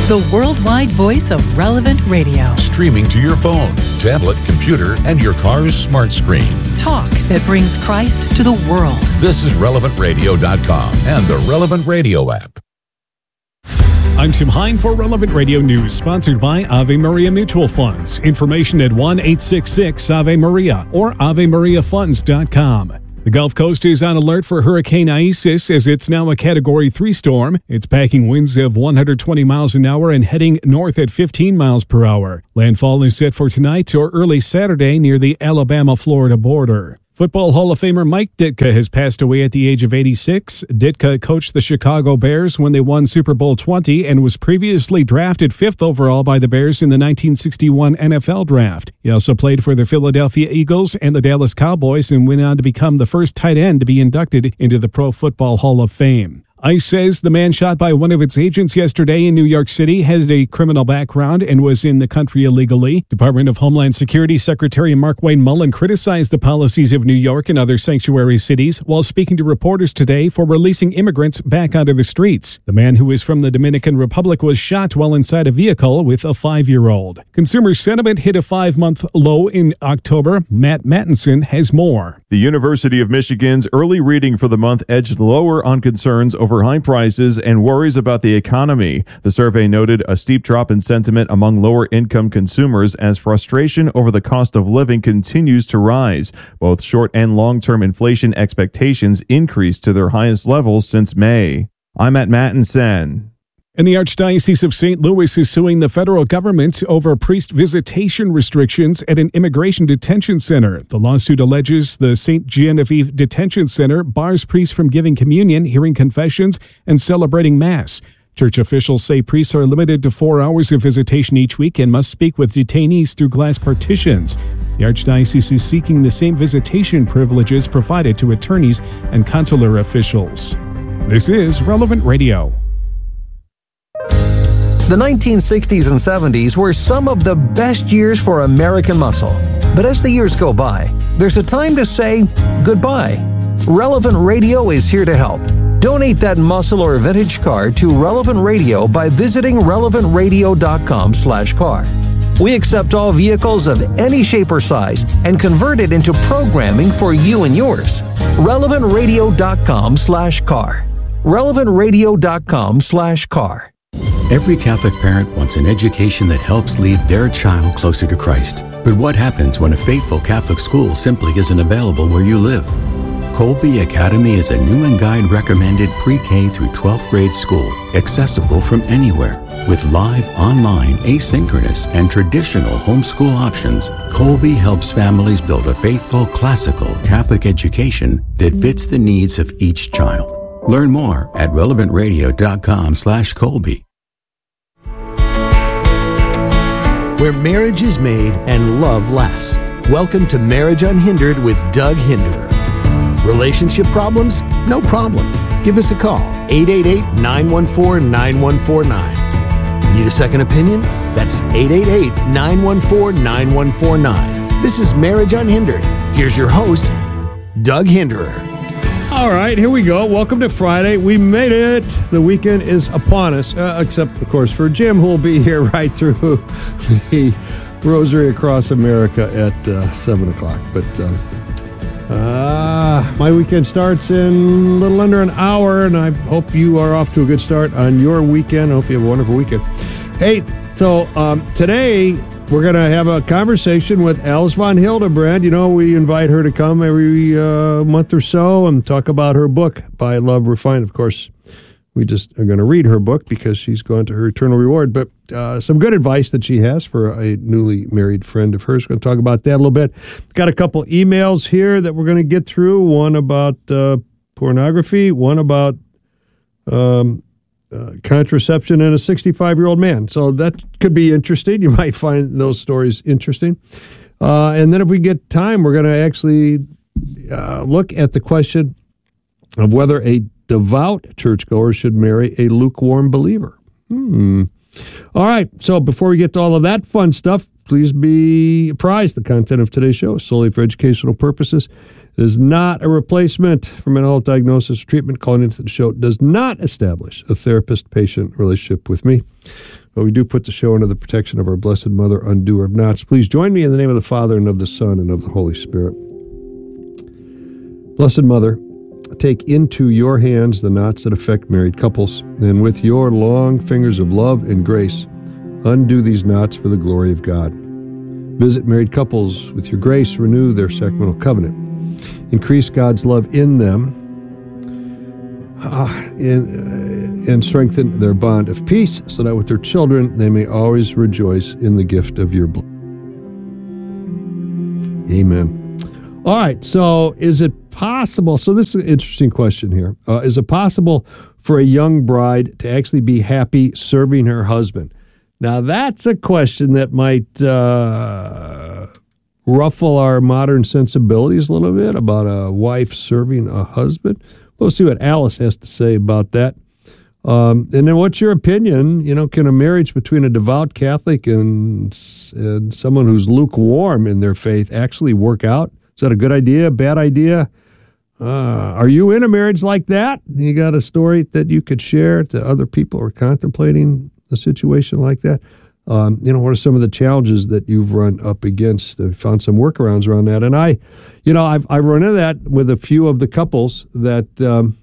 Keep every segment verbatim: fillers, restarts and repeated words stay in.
the worldwide voice of Relevant Radio. Streaming to your phone, tablet, computer, and your car's smart screen. Talk that brings Christ to the world. This is relevant radio dot com and the Relevant Radio app. I'm Tim Hine for Relevant Radio News, sponsored by Ave Maria Mutual Funds. Information at one eight six six Ave Maria or ave maria funds dot com. The Gulf Coast is on alert for Hurricane Isis as it's now a Category three storm. It's packing winds of one hundred twenty miles an hour and heading north at fifteen miles per hour. Landfall is set for tonight or early Saturday near the Alabama-Florida border. Football Hall of Famer Mike Ditka has passed away at the age of eighty-six. Ditka coached the Chicago Bears when they won Super Bowl twenty and was previously drafted fifth overall by the Bears in the nineteen sixty-one N F L Draft. He also played for the Philadelphia Eagles and the Dallas Cowboys and went on to become the first tight end to be inducted into the Pro Football Hall of Fame. ICE says the man shot by one of its agents yesterday in New York City has a criminal background and was in the country illegally. Department of Homeland Security Secretary Markwayne Mullin criticized the policies of New York and other sanctuary cities while speaking to reporters today for releasing immigrants back onto the streets. The man, who is from the Dominican Republic, was shot while inside a vehicle with a five-year-old. Consumer sentiment hit a five-month low in October. Matt Mattinson has more. The University of Michigan's early reading for the month edged lower on concerns over high prices and worries about the economy. The survey noted a steep drop in sentiment among lower-income consumers as frustration over the cost of living continues to rise. Both short- and long-term inflation expectations increased to their highest levels since May. I'm at Mattinson. And the Archdiocese of Saint Louis is suing the federal government over priest visitation restrictions at an immigration detention center. The lawsuit alleges the Saint Genevieve Detention Center bars priests from giving communion, hearing confessions, and celebrating Mass. Church officials say priests are limited to four hours of visitation each week and must speak with detainees through glass partitions. The Archdiocese is seeking the same visitation privileges provided to attorneys and consular officials. This is Relevant Radio. The nineteen sixties and seventies were some of the best years for American muscle. But as the years go by, there's a time to say goodbye. Relevant Radio is here to help. Donate that muscle or vintage car to Relevant Radio by visiting relevant radio dot com slash car. We accept all vehicles of any shape or size and convert it into programming for you and yours. relevant radio dot com slash car. relevant radio dot com slash car. Every Catholic parent wants an education that helps lead their child closer to Christ. But what happens when a faithful Catholic school simply isn't available where you live? Colby Academy is a new and guide recommended pre-K through twelfth grade school, accessible from anywhere. With live, online, asynchronous, and traditional homeschool options, Colby helps families build a faithful, classical Catholic education that fits the needs of each child. Learn more at relevant radio dot com slash Colby. Where marriage is made and love lasts. Welcome to Marriage Unhindered with Doug Hinderer. Relationship problems? No problem. Give us a call, eight eight eight, nine one four, nine one four nine. Need a second opinion? That's eight eight eight, nine one four, nine one four nine. This is Marriage Unhindered. Here's your host, Doug Hinderer. All right, here we go. Welcome to Friday. We made it. The weekend is upon us, uh, except, of course, for Jim, who will be here right through the Rosary Across America at uh, seven o'clock. But um, uh, my weekend starts in a little under an hour, and I hope you are off to a good start on your weekend. I hope you have a wonderful weekend. Hey, so um, today we're going to have a conversation with Alice von Hildebrand. You know, we invite her to come every uh, month or so and talk about her book, By Love Refined. Of course, we just are going to read her book because she's gone to her eternal reward. But uh, some good advice that she has for a newly married friend of hers. We're going to talk about that a little bit. Got a couple emails here that we're going to get through. One about uh, pornography, one about um, uh, contraception and a sixty-five-year-old man. So that could be interesting. You might find those stories interesting. Uh, and then if we get time, we're going to actually uh, look at the question of whether a devout churchgoer should marry a lukewarm believer. Hmm. All right. So before we get to all of that fun stuff, please be apprised the content of today's show is solely for educational purposes It is not a replacement for mental health diagnosis or treatment. Calling into the show does not establish a therapist-patient relationship with me. But we do put the show under the protection of our Blessed Mother, undoer of knots. Please join me in the name of the Father, and of the Son, and of the Holy Spirit. Blessed Mother, take into your hands the knots that affect married couples, and with your long fingers of love and grace, undo these knots for the glory of God. Visit married couples with your grace, renew their sacramental covenant. Increase God's love in them, uh, in, uh, and strengthen their bond of peace, so that with their children they may always rejoice in the gift of your blood. Amen. All right, so is it possible, so this is an interesting question here. Uh, is it possible for a young bride to actually be happy serving her husband? Now, that's a question that might uh, ruffle our modern sensibilities a little bit about a wife serving a husband. We'll see what Alice has to say about that. Um, and then what's your opinion? You know, can a marriage between a devout Catholic and, and someone who's lukewarm in their faith actually work out? Is that a good idea, bad idea? Uh, are you in a marriage like that? You got a story that you could share to other people who are contemplating a situation like that? Um, you know, what are some of the challenges that you've run up against? I found some workarounds around that. And I, you know, I've, I've run into that with a few of the couples that, um,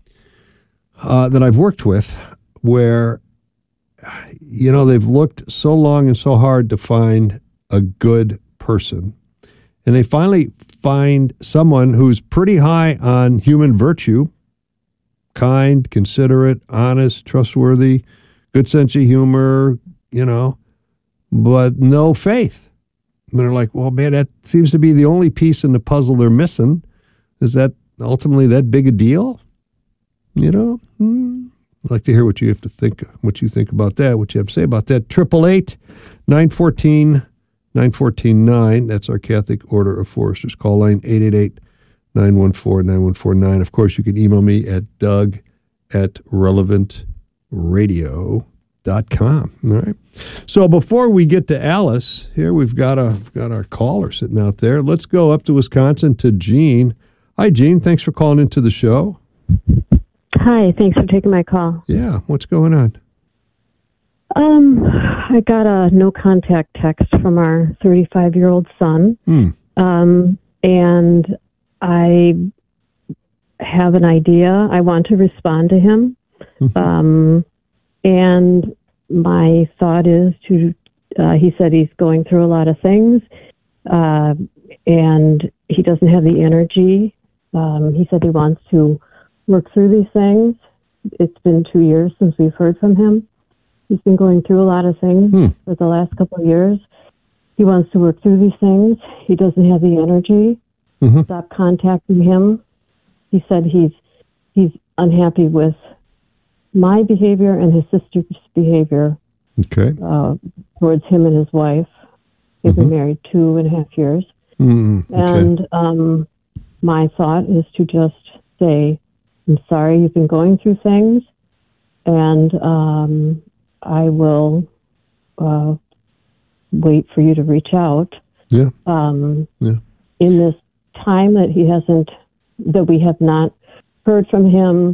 uh, that I've worked with where, you know, they've looked so long and so hard to find a good person. And they finally find someone who's pretty high on human virtue, kind, considerate, honest, trustworthy, good sense of humor, you know, but no faith. And they're like, well, man, that seems to be the only piece in the puzzle they're missing. Is that ultimately that big a deal? You know, hmm. I'd like to hear what you have to think, what you think about that, what you have to say about that. Triple eight, nine fourteen, nine fourteen nine. That's our Catholic Order of Foresters call line, eight eight eight, nine one four, nine one four nine. Of course, you can email me at Doug at relevant radio dot com. All right. So before we get to Alice, here we've got a we've got our caller sitting out there. Let's go up to Wisconsin to Jean. Hi, Jean. Thanks for calling into the show. Hi. Thanks for taking my call. Yeah. What's going on? Um, I got a no contact text from our thirty-five-year-old son. Hmm. Um, and I have an idea. I want to respond to him. Mm-hmm. Um, and my thought is to, uh, he said he's going through a lot of things, uh, and he doesn't have the energy. Um, he said he wants to work through these things. It's been two years since we've heard from him. He's been going through a lot of things hmm. for the last couple of years. He wants to work through these things. He doesn't have the energy. Mm-hmm. Stop contacting him. He said he's he's unhappy with my behavior and his sister's behavior Okay. uh, towards him and his wife. They've Mm-hmm. been married two and a half years. Mm-hmm. Okay. And um, my thought is to just say, I'm sorry you've been going through things, and um, I will uh, wait for you to reach out. Yeah. Um, Yeah. In this time that he hasn't, that we have not heard from him,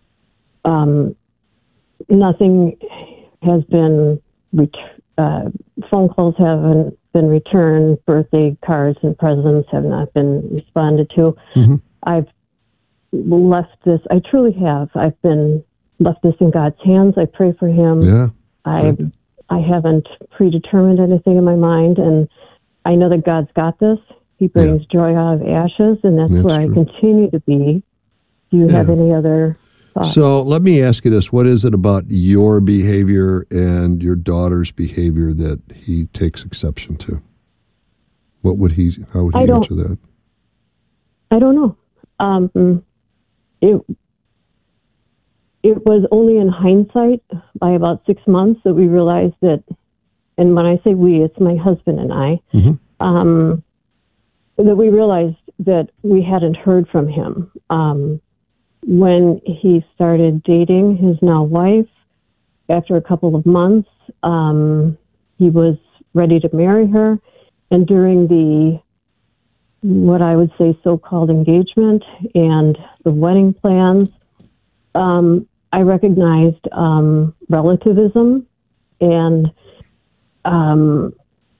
um, nothing has been, ret- uh, phone calls haven't been returned, birthday cards and presents have not been responded to. Mm-hmm. I've left this, I truly have. I've been left this in God's hands. I pray for him. Yeah. I I haven't predetermined anything in my mind, and I know that God's got this. He brings Yeah. joy out of ashes, and that's, That's where true. I continue to be. Do you have Yeah. any other thoughts? So let me ask you this. What is it about your behavior and your daughter's behavior that he takes exception to? What would he, how would he I don't- answer that? I don't know. Um, it it was only in hindsight, by about six months, that we realized that, and when I say we, it's my husband and I, Mhm. um, that we realized that we hadn't heard from him. Um, when he started dating his now wife, after a couple of months, um, he was ready to marry her, and during the what I would say so-called engagement and the wedding plans, um, I recognized um, relativism and um,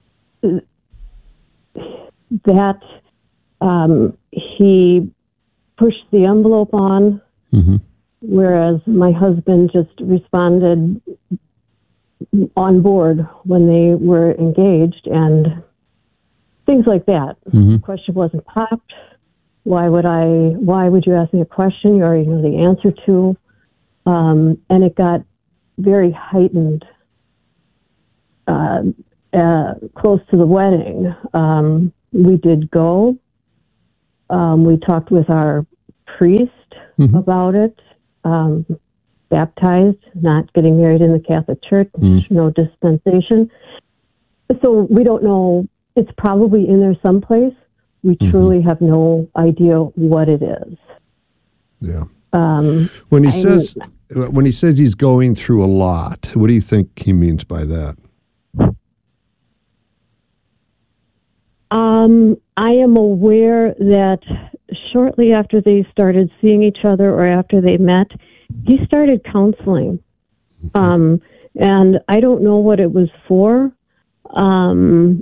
that um, he pushed the envelope on, mm-hmm. whereas my husband just responded on board when they were engaged and things like that. Mm-hmm. The question wasn't popped. Why would I, why would you ask me a question you already know the answer to? Um, and it got very heightened uh, uh, close to the wedding. Um, we did go. Um, we talked with our priest mm-hmm. about it. Um, baptized, not getting married in the Catholic Church, mm-hmm. no dispensation. So we don't know. It's probably in there someplace. We mm-hmm. truly have no idea what it is. Yeah. Um, when he I, says when he says he's going through a lot, what do you think he means by that? Um, I am aware that shortly after they started seeing each other or after they met, he started counseling. Mm-hmm. Um, and I don't know what it was for. Um,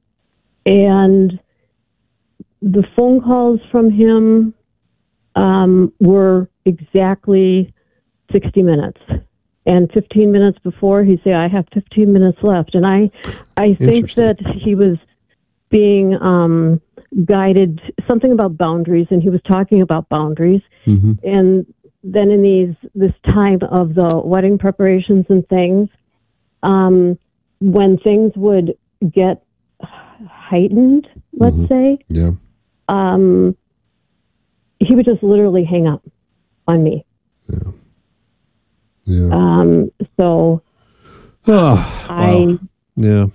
and the phone calls from him um, were exactly sixty minutes. And fifteen minutes before, he'd say, I have fifteen minutes left. And I, I think that he was being um, guided, something about boundaries, and he was talking about boundaries. Mm-hmm. And then in these this time of the wedding preparations and things, um, when things would get heightened, let's mm-hmm. say, yeah, um, he would just literally hang up on me. Yeah. Yeah. Um, so oh, I, wow. yeah.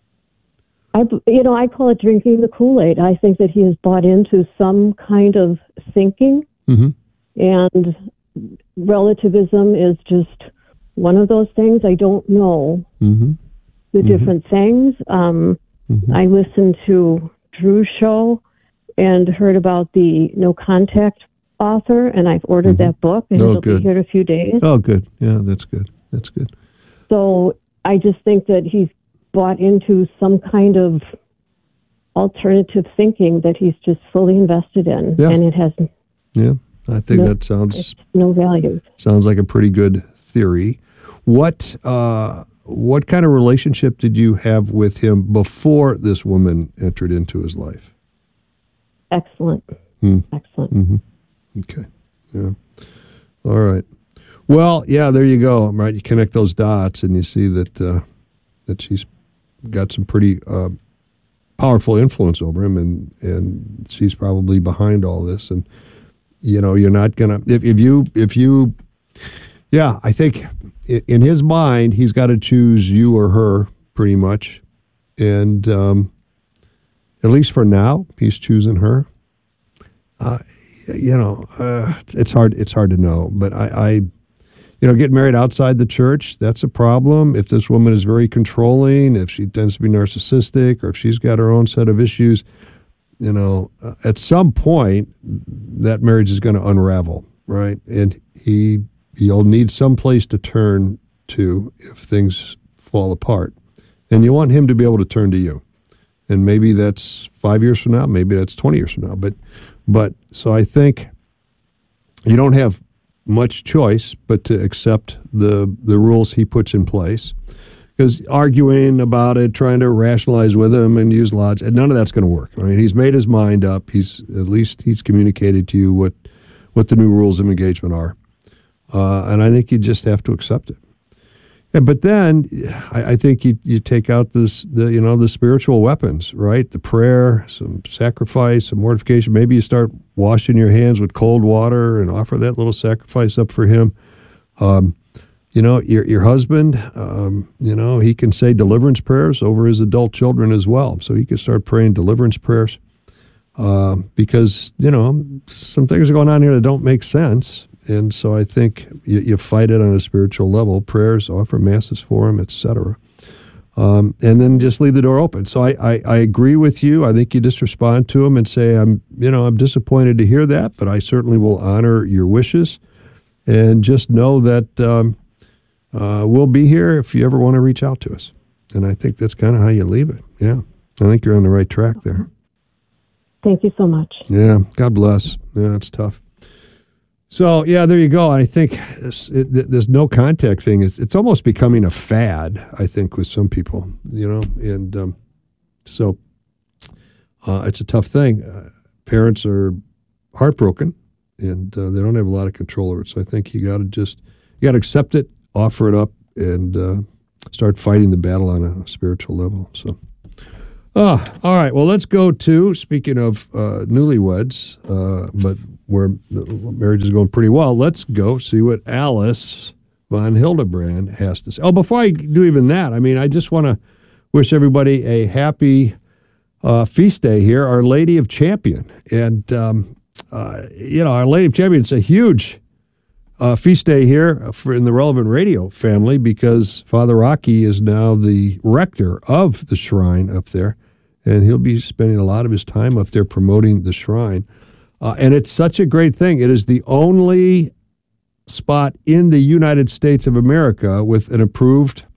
I, you know, I call it drinking the Kool-Aid. I think that he has bought into some kind of thinking, mm-hmm. and relativism is just one of those things. I don't know mm-hmm. the mm-hmm. different things. Um, mm-hmm. I listened to Drew's show and heard about the No Contact author, and I've ordered mm-hmm. that book, and oh, it'll good. be here in a few days. Oh, good. Yeah, that's good. That's good. So I just think that he's bought into some kind of alternative thinking that he's just fully invested in, yeah. and it has yeah. I think no, that sounds no value. Sounds like a pretty good theory. What uh, what kind of relationship did you have with him before this woman entered into his life? Excellent. Hmm. Excellent. Mm-hmm. Okay. Yeah. All right. Well, yeah, there you go. Right. You connect those dots and you see that uh, that she's got some pretty uh, powerful influence over him, and, and she's probably behind all this. And, you know, you're not going to, if, if you, if you, yeah, I think in his mind, he's got to choose you or her pretty much. And um, at least for now, he's choosing her. Uh, you know, uh, it's, it's hard. It's hard to know. But I, I, you know, getting married outside the church, that's a problem. If this woman is very controlling, if she tends to be narcissistic, or if she's got her own set of issues, you know, uh, at some point, that marriage is going to unravel, right? And he he'll need some place to turn to if things fall apart. And you want him to be able to turn to you. And maybe that's five years from now, maybe that's twenty years from now. But But so I think you don't have much choice but to accept the the rules he puts in place. Because arguing about it, trying to rationalize with him and use logic, none of that's going to work. I mean, he's made his mind up. He's at least he's communicated to you what what the new rules of engagement are, uh, and I think you just have to accept it. Yeah, but then I, I think you you take out this the you know the spiritual weapons, right? The prayer, some sacrifice, some mortification. Maybe you start washing your hands with cold water and offer that little sacrifice up for him. Um, you know, your your husband, um, you know, he can say deliverance prayers over his adult children as well. So he can start praying deliverance prayers uh, because you know some things are going on here that don't make sense. And so I think you, you fight it on a spiritual level, prayers, offer masses for him, et cetera. Um, and then just leave the door open. So I, I, I agree with you. I think you just respond to them and say, I'm, you know, I'm disappointed to hear that, but I certainly will honor your wishes. And just know that um, uh, we'll be here if you ever want to reach out to us. And I think that's kind of how you leave it. Yeah. I think you're on the right track there. Thank you so much. Yeah. God bless. Yeah, it's tough. So, yeah, there you go. I think this, it, this no contact thing, is it's almost becoming a fad, I think, with some people, you know, and um, so uh, it's a tough thing. Uh, parents are heartbroken, and uh, they don't have a lot of control over it. So I think you got to just, you got to accept it, offer it up, and uh, start fighting the battle on a spiritual level. So, oh, all right. Well, let's go to, speaking of uh, newlyweds, uh, but where marriage is going pretty well, let's go see what Alice von Hildebrand has to say. Oh, before I do even that, I mean, I just want to wish everybody a happy uh, feast day here, Our Lady of Champion. And, um, uh, you know, Our Lady of Champion is a huge uh, feast day here for, in the Relevant Radio family, because Father Rocky is now the rector of the shrine up there, and he'll be spending a lot of his time up there promoting the shrine. Uh, and it's such a great thing. It is the only spot in the United States of America with an approved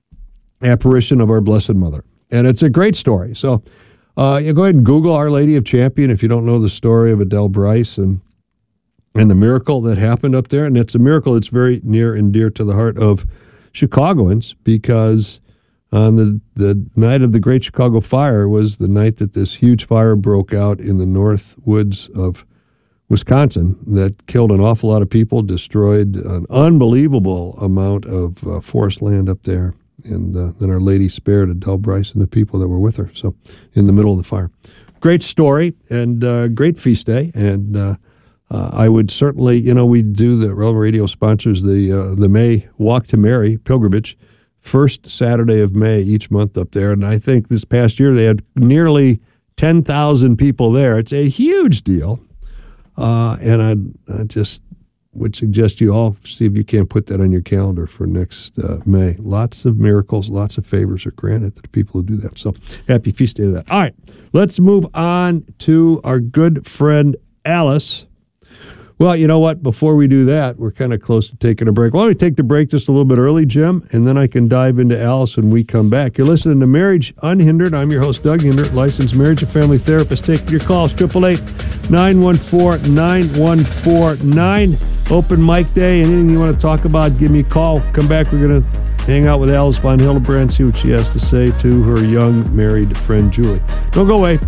apparition of our Blessed Mother. And it's a great story. So uh, you go ahead and Google Our Lady of Champion if you don't know the story of Adele Bryce and and the miracle that happened up there. And it's a miracle that's very near and dear to the heart of Chicagoans, because on the, the night of the Great Chicago Fire was the night that this huge fire broke out in the north woods of Wisconsin that killed an awful lot of people, destroyed an unbelievable amount of uh, forest land up there. And uh, then Our Lady spared Adele Bryce and the people that were with her. So in the middle of the fire. Great story and uh, great feast day. And uh, uh, I would certainly, you know, we do, the Relevant Radio sponsors the uh, the May Walk to Mary pilgrimage, first Saturday of May each month up there. And I think this past year they had nearly ten thousand people there. It's a huge deal. Uh, and I, I just would suggest you all see if you can put that on your calendar for next uh, May. Lots of miracles, lots of favors are granted to the people who do that. So happy feast day to that. All right, let's move on to our good friend Alice. Well, you know what? Before we do that, we're kind of close to taking a break. Why don't we take the break just a little bit early, Jim, and then I can dive into Alice when we come back. You're listening to Marriage Unhindered. I'm your host, Doug Hinder, licensed marriage and family therapist. Take your calls, eight eight eight, nine one four, nine one four nine. Open mic day. Anything you want to talk about, give me a call. Come back. We're going to hang out with Alice von Hildebrand, see what she has to say to her young married friend, Julie. Don't go away.